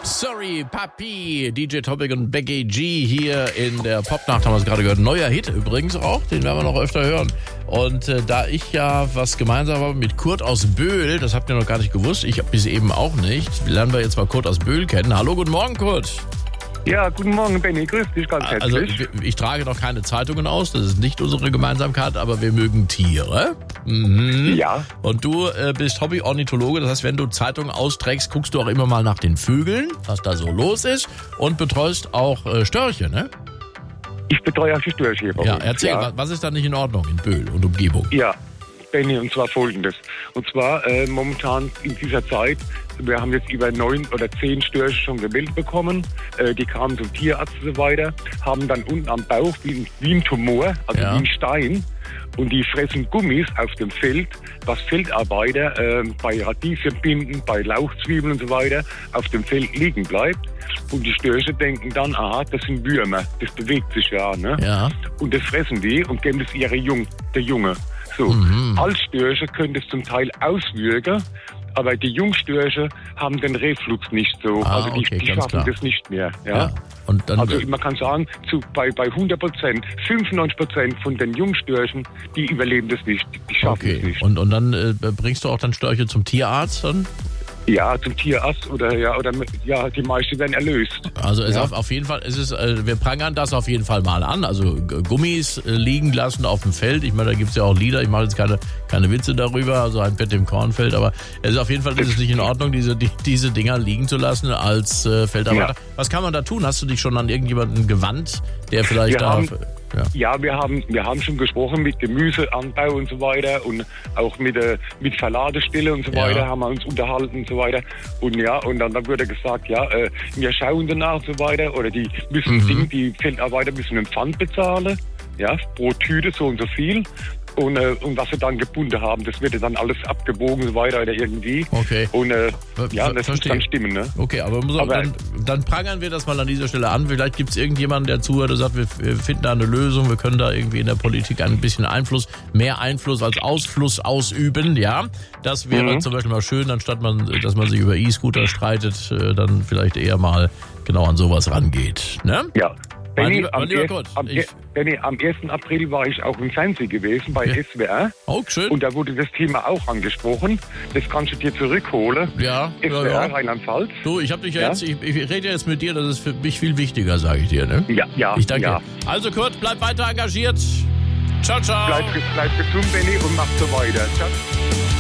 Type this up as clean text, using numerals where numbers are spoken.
Sorry, Papi, DJ Topic und Becky G hier in der Popnacht, haben wir es gerade gehört. Neuer Hit übrigens auch, den werden wir noch öfter hören. Und da ich ja was gemeinsam habe mit Kurt aus Böhl, das habt ihr noch gar nicht gewusst, ich bis eben auch nicht, lernen wir jetzt mal Kurt aus Böhl kennen. Hallo, guten Morgen, Kurt. Ja, guten Morgen, Benny. Grüß dich ganz herzlich. Also ich trage noch keine Zeitungen aus, das ist nicht unsere Gemeinsamkeit, aber wir mögen Tiere. Mhm. Ja. Und du bist Hobby-Ornithologe, das heißt, wenn du Zeitungen austrägst, guckst du auch immer mal nach den Vögeln, was da so los ist, und betreust auch Störche, ne? Ich betreue auch die Störche. Ja, erzähl, was ist da nicht in Ordnung in Böhl und Umgebung? Ja, Benny, und zwar Folgendes. Und zwar momentan in dieser Zeit, wir haben jetzt über 9 oder 10 Störche schon gemeldet bekommen. Die kamen zum Tierarzt und so weiter, haben dann unten am Bauch wie ein Tumor, also wie ein Stein. Und die fressen Gummis auf dem Feld, was Feldarbeiter bei Radieschenbinden, bei Lauchzwiebeln und so weiter auf dem Feld liegen bleibt. Und die Störche denken dann, aha, das sind Würmer, das bewegt sich ja, ne? Ja. Und das fressen die und geben es der Junge. So, als Störche können das zum Teil auswirken, aber die Jungstörche haben den Reflux nicht so. Also die schaffen das nicht mehr. Ja? Und dann, also man kann sagen, bei 100%, 95% von den Jungstörchen, die überleben das nicht. Die schaffen es nicht. Und dann bringst du auch dann Störche zum Tierarzt dann? Ja, zum Tierarzt oder die meisten werden erlöst. Also auf jeden Fall, wir prangern das auf jeden Fall mal an. Also Gummis liegen lassen auf dem Feld. Ich meine, da gibt es ja auch Lieder. Ich mache jetzt keine Witze darüber, also ein Bett im Kornfeld. Aber es ist auf jeden Fall nicht in Ordnung, diese Dinger liegen zu lassen als Feldarbeiter. Ja. Was kann man da tun? Hast du dich schon an irgendjemanden gewandt, der vielleicht Ja, wir haben schon gesprochen mit Gemüseanbau und so weiter und auch mit Verladestelle und so weiter haben wir uns unterhalten und so weiter. Und und dann wurde gesagt, wir schauen danach und so weiter oder die Feldarbeiter müssen einen Pfand bezahlen, pro Tüte so und so viel. Und was wir dann gebunden haben, das wird dann alles abgewogen und so weiter oder irgendwie. Okay. Und das muss dann stimmen, ne? Okay, aber dann prangern wir das mal an dieser Stelle an. Vielleicht gibt es irgendjemanden, der zuhört und sagt, wir finden da eine Lösung, wir können da irgendwie in der Politik ein bisschen mehr Einfluss als Ausfluss ausüben, ja. Das wäre zum Beispiel mal schön, anstatt dass man sich über E-Scooter streitet, dann vielleicht eher mal genau an sowas rangeht, ne? Ja. Benny, am 1. April war ich auch im Fernsehen gewesen bei SWR. Oh, schön. Und da wurde das Thema auch angesprochen. Das kannst du dir zurückholen. Ja. SWR Rheinland-Pfalz. Du, ich rede jetzt mit dir, das ist für mich viel wichtiger, sage ich dir, ne? Ja. Ich danke dir. Also Kurt, bleib weiter engagiert. Ciao, ciao. Bleib gesund, Benny, und mach so weiter. Ciao.